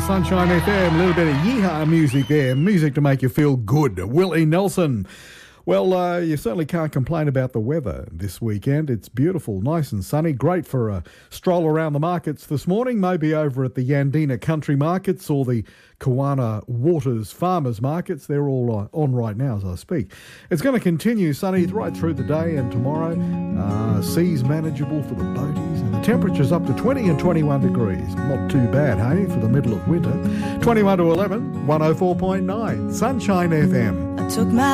Sunshine FM, a little bit of yeehaw music there, music to make you feel good. Willie Nelson. Well, you certainly can't complain about the weather this weekend. It's beautiful, nice and sunny, great for a stroll around the markets this morning, maybe over at the Yandina Country Markets or the Kawana Waters Farmers Markets. They're all on right now as I speak. It's going to continue sunny right through the day and tomorrow. Seas manageable for the boaties, and the temperature's up to 20 and 21 degrees. Not too bad, hey, for the middle of winter. 21 to 11, 104.9, Sunshine FM. I took my